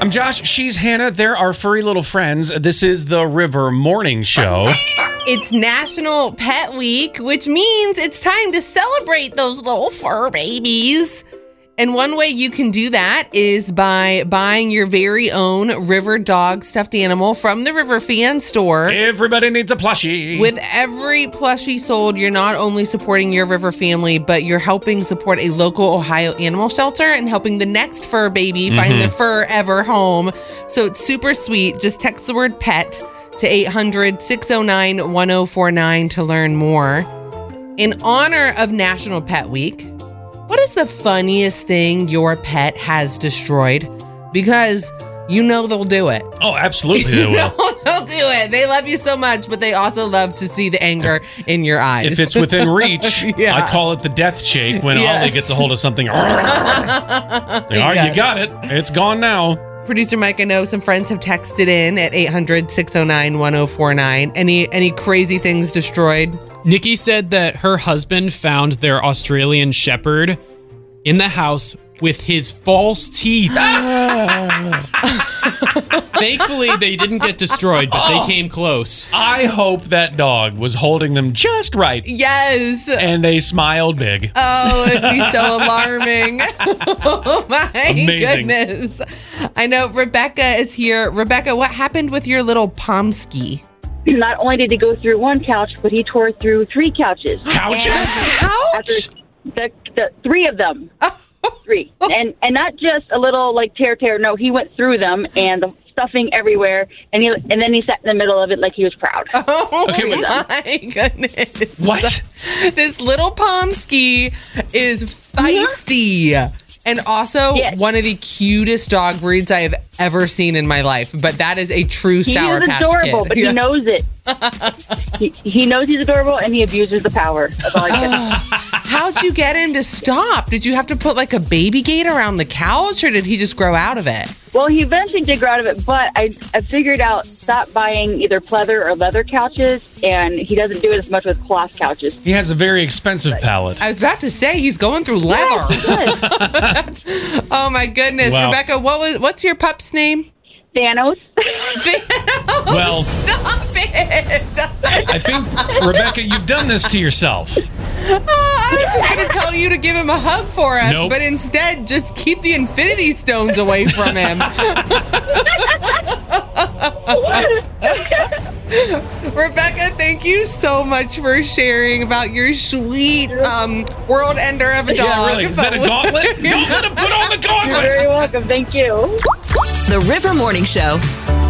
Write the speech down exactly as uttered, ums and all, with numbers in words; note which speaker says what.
Speaker 1: I'm Josh. She's Hannah. They're our furry little friends. This is the River Morning Show.
Speaker 2: It's National Pet Week, which means it's time to celebrate those little fur babies. And one way you can do that is by buying your very own River Dog stuffed animal from the River Fan store.
Speaker 1: Everybody needs a plushie.
Speaker 2: With every plushie sold, you're not only supporting your River family, but you're helping support a local Ohio animal shelter and helping the next fur baby mm-hmm. find the forever home. So it's super sweet. Just text the word pet to eight hundred, six oh nine, one oh four nine to learn more. In honor of National Pet Week, what is the funniest thing your pet has destroyed? Because you know they'll do it.
Speaker 1: Oh, absolutely they will.
Speaker 2: You know they'll do it. They love you so much, but they also love to see the anger if, in your eyes.
Speaker 1: If it's within reach, yeah. I call it the death shake when yes. Ollie gets a hold of something. Like, oh, yes. You got it. It's gone now.
Speaker 2: Producer Mike, I know some friends have texted in at eight hundred, six oh nine, one oh four nine. Any any crazy things destroyed?
Speaker 3: Nikki said that her husband found their Australian Shepherd in the house with his false teeth. Thankfully, they didn't get destroyed, but oh, they came close.
Speaker 1: I hope that dog was holding them just right.
Speaker 2: Yes.
Speaker 1: And they smiled big.
Speaker 2: Oh, it'd be so alarming. Oh, my
Speaker 1: Amazing.
Speaker 2: goodness. I know Rebecca is here. Rebecca, what happened with your little Pomsky?
Speaker 4: Not only did he go through one couch, but he tore through three couches.
Speaker 1: Couches?
Speaker 2: Couch?
Speaker 4: The, the three of them. Three. And and not just a little like tear tear. No, he went through them and the stuffing everywhere. And he and then he sat in the middle of it like he was proud.
Speaker 2: Oh okay, my goodness.
Speaker 1: What?
Speaker 2: This little Pomsky is feisty. Yeah. And also yes. one of the cutest dog breeds I have ever seen in my life. But that is a true Sour Patch Kid.
Speaker 4: He is adorable, but yeah. he knows it. he, he knows he's adorable, and he abuses the power. That's all I can.
Speaker 2: How'd you get him to stop? Did you have to put like a baby gate around the couch, or did he just grow out of it?
Speaker 4: Well, he eventually did grow out of it, but I, I figured out stop buying either pleather or leather couches, and he doesn't do it as much with cloth couches.
Speaker 1: He has a very expensive palate.
Speaker 2: I was about to say he's going through leather. Yes, oh my goodness, wow. Rebecca, what was what's your pup's name?
Speaker 4: Thanos.
Speaker 2: Thanos.
Speaker 1: Well,
Speaker 2: stop it.
Speaker 1: I think, Rebecca, you've done this to yourself.
Speaker 2: Oh, I was just going to tell you to give him a hug for us,
Speaker 1: nope.
Speaker 2: but instead, just keep the Infinity Stones away from him. Rebecca, thank you so much for sharing about your sweet um, world ender of a dog.
Speaker 1: Yeah, really. Is that a gauntlet? Don't let him put on the gauntlet.
Speaker 4: You're very welcome. Thank you.
Speaker 5: The River Morning Show.